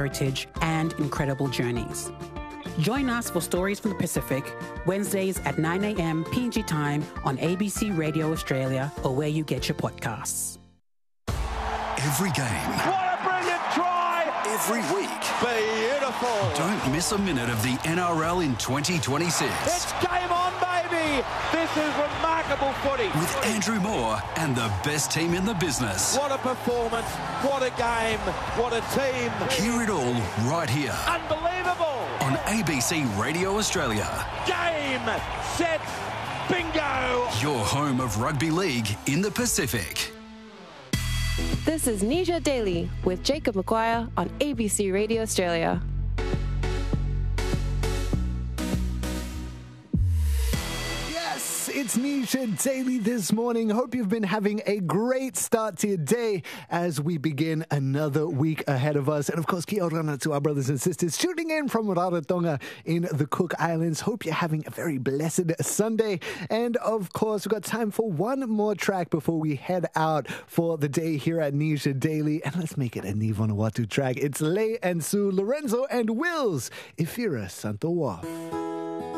heritage and incredible journeys. Join us for Stories from the Pacific, Wednesdays at 9 a.m. PNG time on ABC Radio Australia or where you get your podcasts. Every game. What a brilliant try! Every week. Beautiful! Don't miss a minute of the NRL in 2026. It's game on, baby! This is remarkable footy. With Andrew Moore and the best team in the business. What a performance, what a game, what a team. Hear it all right here. Unbelievable! On ABC Radio Australia. Game, set, bingo! Your home of rugby league in the Pacific. This is Nisha Daily with Jacob McGuire on ABC Radio Australia. It's Nisha Daily this morning. Hope you've been having a great start to your day as we begin another week ahead of us. And of course, kia ora to our brothers and sisters tuning in from Rarotonga in the Cook Islands. Hope you're having a very blessed Sunday. And of course, we've got time for one more track before we head out for the day here at Nisha Daily. And let's make it a Ni Vanuatu track. It's Lei and Sue, Lorenzo and Wills, Ifira Santo Waf.